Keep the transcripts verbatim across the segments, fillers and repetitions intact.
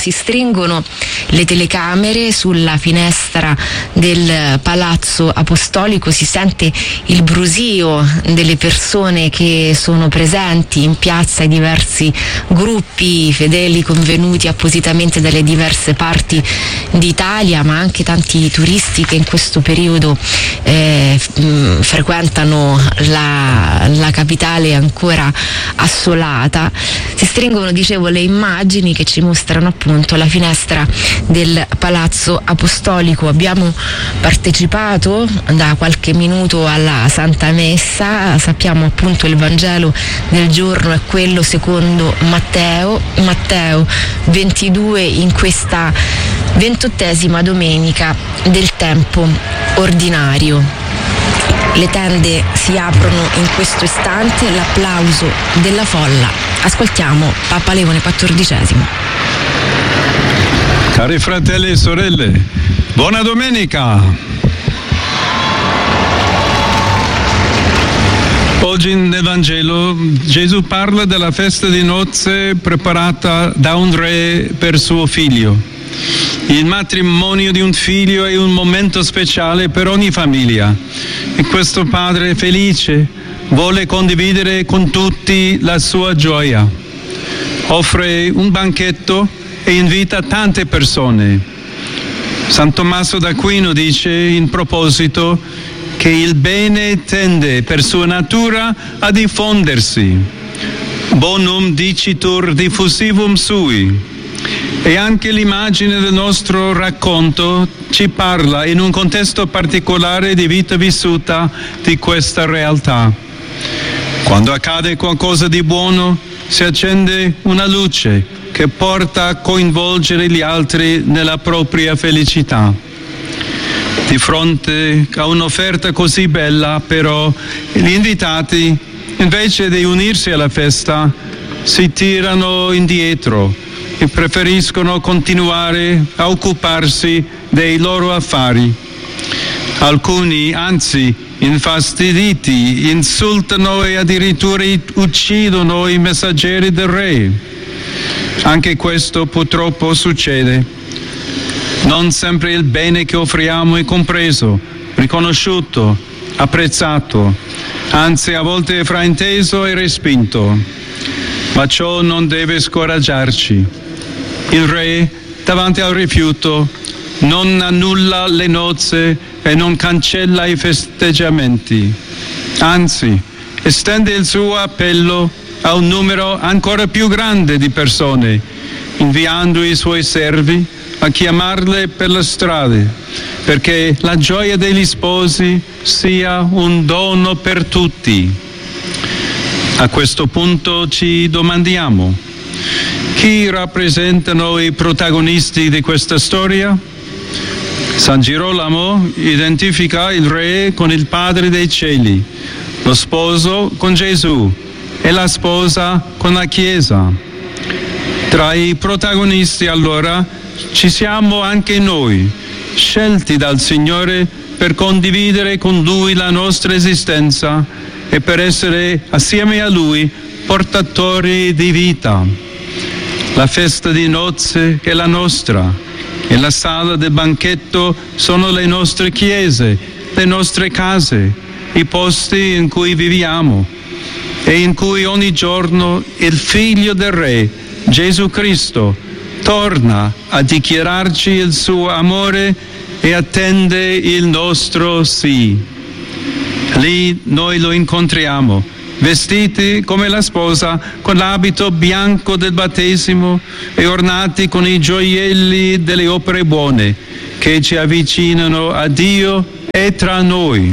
si stringono le telecamere sulla finestra del Palazzo Apostolico, si sente il brusio delle persone che sono presenti in piazza, i diversi gruppi fedeli convenuti appositamente dalle diverse parti d'Italia, ma anche tanti turisti che in questo periodo eh, f- frequentano la, la capitale ancora assolata. Si stringono, dicevo, le immagini che ci mostrano appunto la finestra del Palazzo Apostolico. Abbiamo partecipato da qualche minuto alla Santa Messa, sappiamo appunto il Vangelo del giorno è quello secondo Matteo, Matteo ventidue, in questa ventottesima domenica del tempo ordinario. Le tende si aprono in questo istante, l'applauso della folla. Ascoltiamo Papa Leone quattordicesimo. Cari fratelli e sorelle, buona domenica! Oggi nel Vangelo Gesù parla della festa di nozze preparata da un re per suo figlio. Il matrimonio di un figlio è un momento speciale per ogni famiglia e questo padre felice vuole condividere con tutti la sua gioia. Offre un banchetto e invita tante persone. San Tommaso d'Aquino dice in proposito che il bene tende per sua natura a diffondersi. Bonum dicitur diffusivum sui. E anche l'immagine del nostro racconto ci parla in un contesto particolare di vita vissuta di questa realtà. Quando accade qualcosa di buono, si accende una luce che porta a coinvolgere gli altri nella propria felicità. Di fronte a un'offerta così bella, però, gli invitati, invece di unirsi alla festa, si tirano indietro e preferiscono continuare a occuparsi dei loro affari. Alcuni, anzi, infastiditi, insultano e addirittura uccidono i messaggeri del re. Anche questo purtroppo succede. Non sempre il bene che offriamo è compreso, riconosciuto, apprezzato, anzi a volte è frainteso e respinto. Ma ciò non deve scoraggiarci. Il re, davanti al rifiuto, non annulla le nozze e non cancella i festeggiamenti. Anzi, estende il suo appello a un numero ancora più grande di persone, inviando i suoi servi a chiamarle per le strade, perché la gioia degli sposi sia un dono per tutti. A questo punto ci domandiamo: chi rappresentano i protagonisti di questa storia? San Girolamo identifica il re con il Padre dei cieli, lo sposo con Gesù e la sposa con la Chiesa. Tra i protagonisti allora ci siamo anche noi, scelti dal Signore per condividere con Lui la nostra esistenza e per essere assieme a Lui portatori di vita. La festa di nozze è la nostra e la sala del banchetto sono le nostre chiese, le nostre case, i posti in cui viviamo e in cui ogni giorno il Figlio del Re, Gesù Cristo, torna a dichiararci il suo amore e attende il nostro sì. Lì noi lo incontriamo, vestiti come la sposa, con l'abito bianco del battesimo e ornati con i gioielli delle opere buone che ci avvicinano a Dio e tra noi.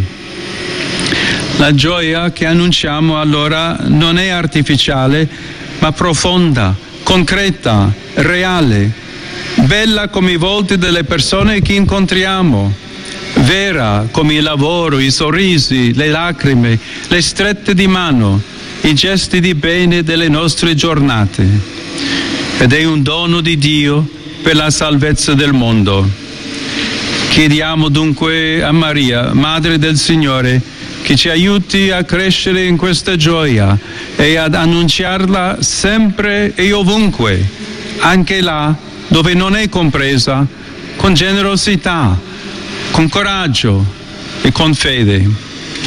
La gioia che annunciamo allora non è artificiale, ma profonda, concreta, reale, bella come i volti delle persone che incontriamo, vera come il lavoro, i sorrisi, le lacrime, le strette di mano, i gesti di bene delle nostre giornate. Ed è un dono di Dio per la salvezza del mondo. Chiediamo dunque a Maria, Madre del Signore, che ci aiuti a crescere in questa gioia e ad annunciarla sempre e ovunque, anche là dove non è compresa, con generosità, con coraggio e con fede.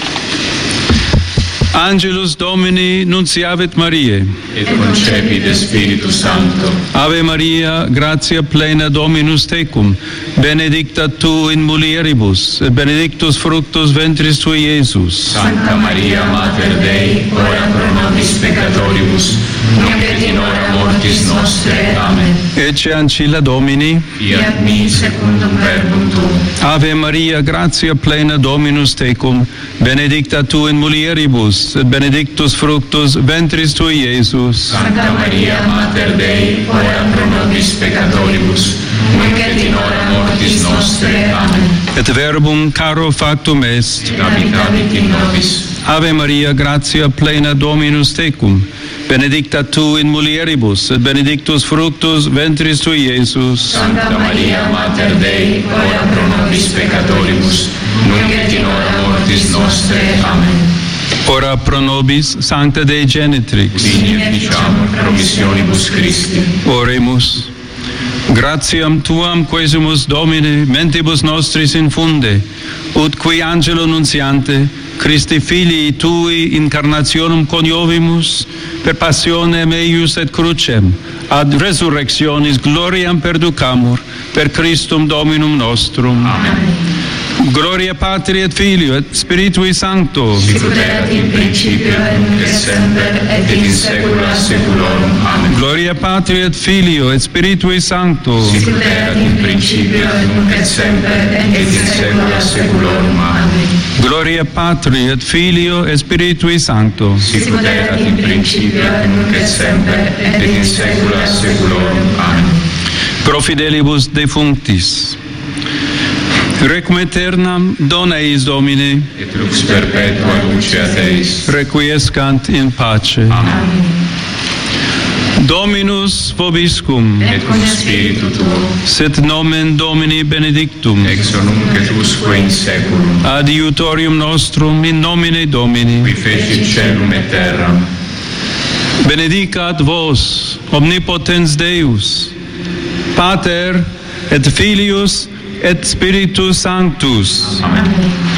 Angelus Domini nunciavit Mariae, et concepit Spiritus Sancto. Ave Maria, gratia plena Dominus tecum, benedicta tu in mulieribus, et benedictus fructus ventris tui, Iesus. Sancta Maria, Mater Dei, ora pro nobis peccatoribus, nunc et in hora mortis nostre. Amen. Ecce ancilla Domini, Fiat mi secundum verbum tuum. Ave Maria, gratia plena Dominus tecum, benedicta tu in mulieribus, et benedictus fructus ventris tui, Iesus. Sancta Maria, Mater Dei, ora pro nobis peccatoribus, nunc et in hora mortis nostre. Amen. Et verbum caro factum est. Habitabit in nobis. Ave Maria, gratia plena Dominus tecum, benedicta tu in mulieribus, et benedictus fructus ventris tui, Iesus. Sancta Maria, Mater Dei, ora pro nobis peccatoribus, nunc et in hora mortis nostre. Amen. Ora pro nobis, Sancta Dei Genitrix. Vini et diciamur promissionibus Christi. Oremus. Gratiam tuam quesumus Domine, mentibus nostris infunde, ut qui angelo nuntiante, Christi filii tui incarnationum coniovimus, per passionem eius et crucem, ad resurrectionis gloriam perducamur, per Christum Dominum nostrum. Amen. Gloria Patri et Filio et Spiritui Sancto. Sicut erat in principio et nunc et semper et in saecula saeculorum. Amen. Gloria Patri et Filio et Spiritui Sancto. Sicut erat in principio et nunc et semper et in saecula saeculorum. Amen. Gloria Patri et Filio et Spiritui Sancto. Sicut erat in principio et nunc et semper et in saecula saeculorum. Amen. Pro fidelibus defunctis. Requiem aeternam dona eis Domine, Et lux perpetua luce a Teis. requiescant in pace. Amen. Dominus vobiscum, Et cum spiritu tuo, sit nomen Domini benedictum, ex nunc et usque in saeculum, adiutorium nostrum in nomine Domini. qui fecit caelum et terram. Benedicat vos, omnipotens Deus, Pater et Filius et Spiritus Sanctus. Amen.